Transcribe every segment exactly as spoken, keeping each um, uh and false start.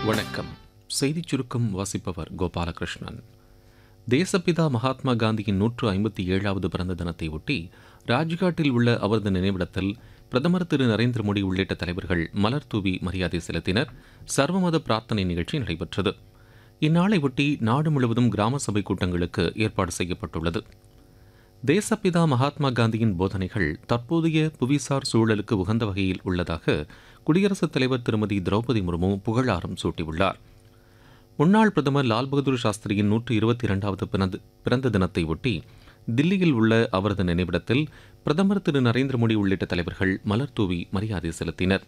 வணக்கம். செய்திச் சுருக்கம் வாசிப்பவர் கோபாலகிருஷ்ணன். தேசப்பிதா மகாத்மா காந்தியின் நூற்று ஐம்பத்தி ஏழாவது பிறந்த தினத்தை ஒட்டி ராஜ்காட்டில் உள்ள அவரது நினைவிடத்தில் பிரதமர் திரு நரேந்திர மோடி உள்ளிட்ட தலைவர்கள் மலர் தூவி மரியாதை செலுத்தினர். சர்வமத பிரார்த்தனை நிகழ்ச்சி நடைபெற்றது. இந்நாளை ஒட்டி நாடு முழுவதும் கிராம சபை கூட்டங்களுக்கு ஏற்பாடு செய்யப்பட்டுள்ளது. தேசப்பிதா மகாத்மா காந்தியின் போதனைகள் தற்போதைய புவிசார் சூழலுக்கு உகந்த வகையில் உள்ளதாக குடியரசுத் தலைவர் திருமதி திரௌபதி முர்மு புகழாரம் சூட்டியுள்ளார். முன்னாள் பிரதமர் லால் பகதூர் சாஸ்திரியின் நூற்று இருபத்தி இரண்டாவது பிறந்த தினத்தை ஒட்டி தில்லியில் உள்ள அவரது நினைவிடத்தில் பிரதமர் திரு நரேந்திர மோடி உள்ளிட்ட தலைவர்கள் மலர் தூவி மரியாதை செலுத்தினர்.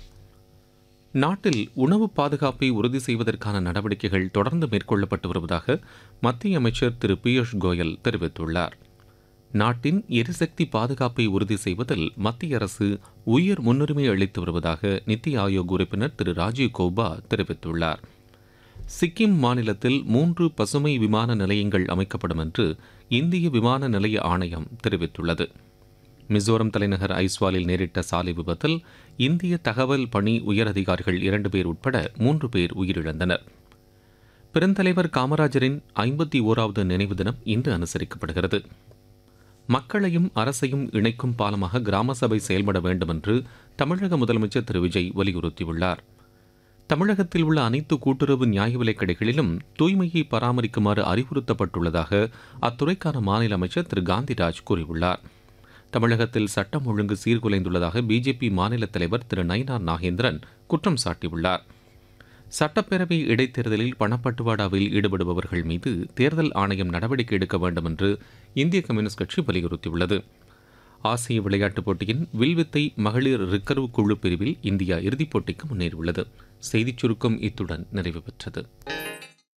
நாட்டில் உணவு பாதுகாப்பை உறுதி செய்வதற்கான நடவடிக்கைகள் தொடர்ந்து மேற்கொள்ளப்பட்டு வருவதாக மத்திய அமைச்சர் திரு பியூஷ் கோயல் தெரிவித்துள்ளார். நாட்டின் எரிசக்தி பாதுகாப்பை உறுதி செய்வதில் மத்திய அரசு உயர் முன்னுரிமை அளித்து வருவதாக நித்தி ஆயோக் உறுப்பினர் திரு ராஜீவ் கௌபா தெரிவித்துள்ளார். சிக்கிம் மாநிலத்தில் மூன்று பசுமை விமான நிலையங்கள் அமைக்கப்படும் என்று இந்திய விமான நிலைய ஆணையம் தெரிவித்துள்ளது. மிசோரம் தலைநகர் ஐஸ்வாலில் நேரிட்ட சாலை விபத்தில் இந்திய தகவல் பணி உயரதிகாரிகள் இரண்டு பேர் உட்பட மூன்று பேர் உயிரிழந்தனர். பெருந்தலைவர் காமராஜரின் ஐம்பத்தி ஓராவது நினைவு தினம் இன்று அனுசரிக்கப்படுகிறது. மக்களையும் அரசையும் இணைக்கும் பாலமாக கிராம சபை செயல்பட வேண்டும் என்று தமிழக முதலமைச்சர் திரு விஜய் வலியுறுத்தியுள்ளார். தமிழகத்தில் உள்ள அனைத்து கூட்டுறவு நியாய விலைக் கடைகளிலும் தூய்மையை பராமரிக்குமாறு அறிவுறுத்தப்பட்டுள்ளதாக அத்துறைக்கான மாநில அமைச்சர் திரு காந்திராஜ் கூறியுள்ளார். தமிழகத்தில் சட்டம் ஒழுங்கு சீர்குலைந்துள்ளதாக பிஜேபி மாநில தலைவர் திரு நயினார் நாகேந்திரன் குற்றம் சாட்டியுள்ளார். சட்டப்பேரவை இடைத்தேர்தலில் பணப்பட்டுவாடாவில் ஈடுபடுபவர்கள் மீது தேர்தல் ஆணையம் நடவடிக்கை எடுக்க வேண்டும் என்று இந்திய கம்யூனிஸ்ட் கட்சி வலியுறுத்தியுள்ளது. ஆசிய விளையாட்டுப் போட்டியின் வில்வித்தை மகளிர் ரிக்கர்வ் குழு பிரிவில் இந்தியா இறுதிப் போட்டிக்கு முன்னேறியுள்ளது. செய்திச் சுருக்கம் இத்துடன் நிறைவு பெற்றது.